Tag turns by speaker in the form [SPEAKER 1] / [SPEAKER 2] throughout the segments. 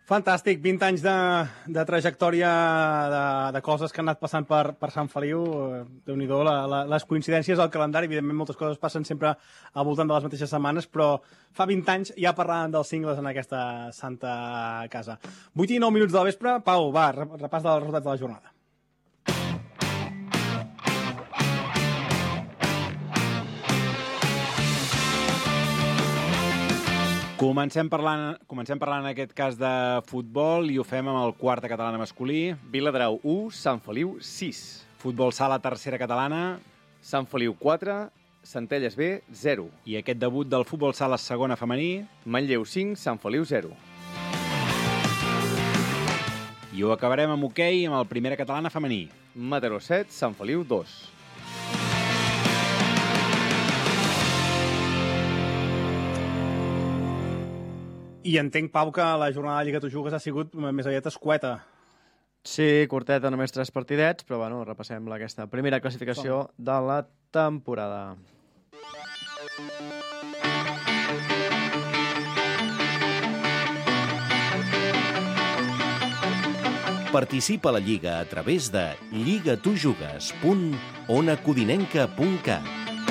[SPEAKER 1] Fantàstic, 20 anys de trajectòria de coses que han anat passant per Sant Feliu. Déu-n'hi-do, les coincidències al calendari, evidentment moltes coses passen sempre al voltant de les mateixes setmanes, però fa 20 anys ja parlàvem dels cingles en aquesta santa casa. 8 i 9 minuts del vespre. Pau, va, repàs dels resultats de la jornada. Comencem parlant en aquest cas de futbol i ho fem amb el quarta catalana masculí.
[SPEAKER 2] Viladrau 1, Sant Feliu 6.
[SPEAKER 1] Futbol sala tercera catalana.
[SPEAKER 2] Sant Feliu 4, Centelles B 0.
[SPEAKER 1] I aquest debut del futbol sala segona femení.
[SPEAKER 2] Manlleu 5, Sant Feliu 0.
[SPEAKER 1] I ho acabarem amb hoquei amb el primera catalana femení.
[SPEAKER 2] Mataró 7, Sant Feliu 2.
[SPEAKER 1] I entenc, Pau, que la jornada de Lliga Tu Jugues ha sigut més aviat escueta.
[SPEAKER 3] Sí, curteta, només 3 partidets, però bueno, repassem aquesta primera classificació de la temporada.
[SPEAKER 4] Participa a la Lliga a través de lligatujugues.onacodinenca.cat.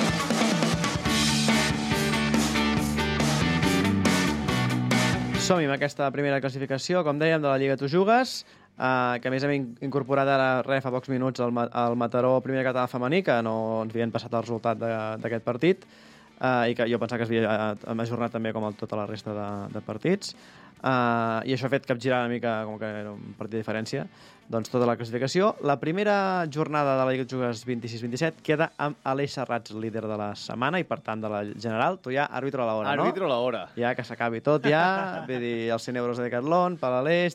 [SPEAKER 3] Som-hi amb aquesta primera classificació, com dèiem, de la Lliga Tu Jugues, que a més hem incorporat ara fa pocs minuts el Mataró primer català femení, que no ens havien passat el resultat d'aquest partit, i que jo pensava que es havia ajornat també com tota la resta de partits. I això ha fet capgirar una mica, com que era un partit de diferència, doncs tota la classificació. La primera jornada de la Lliga de Jugues 26-27 queda amb Aleix Serrats, líder de la setmana i per tant de la general. Tu ja àrbitro a l'hora, no?
[SPEAKER 2] Àrbitro a l'hora.
[SPEAKER 3] Ja que s'acabi tot ja, vull dir, els 100 euros de Decathlon, per l'Aleix,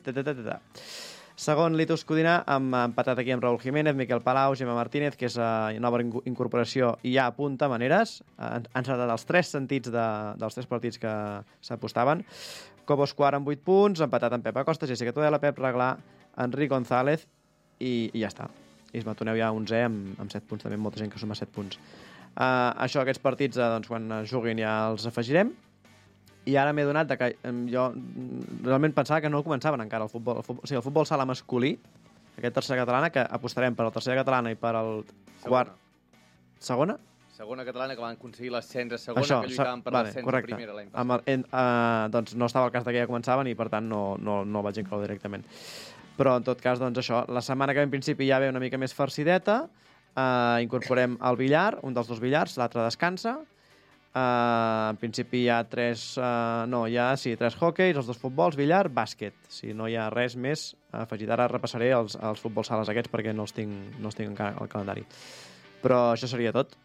[SPEAKER 3] Segon, Litus Codina, empatat aquí amb Raúl Jiménez, Miquel Palau, Gemma Martínez, que és nova incorporació i ja apunta maneres. Han encertat els 3 sentits dels 3 partits que s'apostaven. Cobos quart amb 8 punts, empatat amb Pep Acosta, Jessica Tudela, Pep Reglà, Enric González i ja està. Isma Toneu ja 11 amb 7 punts, també molta gent que suma 7 punts. Això, aquests partits, doncs, quan juguin ja els afegirem. I ara m'he donat que jo realment pensava que no començaven encara el futbol. O sigui, el futbol sala masculí, aquest tercera catalana, que apostarem per la tercera catalana i per al quart... Segona?
[SPEAKER 2] Segona catalana, que van aconseguir l'ascens a segona, que lluitaven per l'ascens a primera l'any passat.
[SPEAKER 3] Doncs no estava el cas que ja començaven i per tant no vaig incloure directament. Però en tot cas, doncs això, la setmana que ve en principi ja ve una mica més farcideta, incorporem el billar, un dels 2 billars, l'altre descansa. En principi hi ha 3 hòqueis, els 2 futbols, billar, bàsquet. Si no hi ha res més afegit. Ara repassaré els futbols sales aquests perquè no els tinc encara al calendari. Però això seria tot.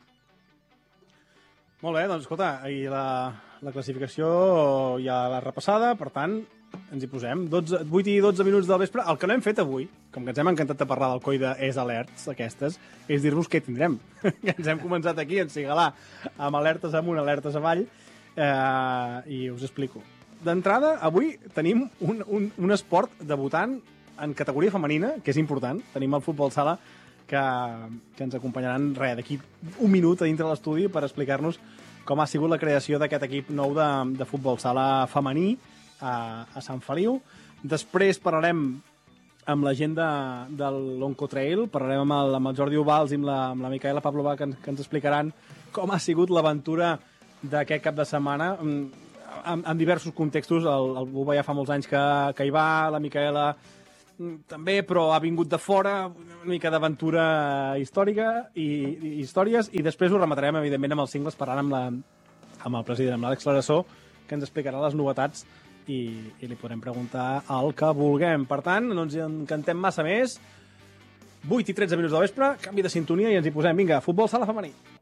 [SPEAKER 1] Molt bé, doncs escolta, ahir la classificació ja l'ha repassada, per tant, ens hi posem. 8 i 12 minuts del vespre. El que no hem fet avui, com que ens hem encantat de parlar del coi de Es Alerts, aquestes, és dir-vos què tindrem. Ens hem començat aquí a encigalar amb alertes amunt, alertes avall, i us explico. D'entrada, avui tenim un esport debutant en categoria femenina, que és important. Tenim el futbol sala, que ens acompanyaran d'aquí un minut a dintre de l'estudi per explicar-nos com ha sigut la creació d'aquest equip nou de futbol sala femení a Sant Feliu. Després parlarem amb la gent de l'Oncotrail, parlarem amb el Jordi Ubals i amb la Micaela Pavlova, que ens explicaran com ha sigut l'aventura d'aquest cap de setmana en diversos contextos. El Buba ja fa molts anys que hi va, la Micaela també, però ha vingut de fora, una mica d'aventura històrica i històries, i després ho rematarem, evidentment, amb els cingles, parlant amb el president, amb l'Àlex Clarasó, que ens explicarà les novetats i li podrem preguntar el que vulguem. Per tant, no ens encantem massa més. 8 i 13 minuts del vespre, canvi de sintonia i ens hi posem. Vinga, futbol sala femení.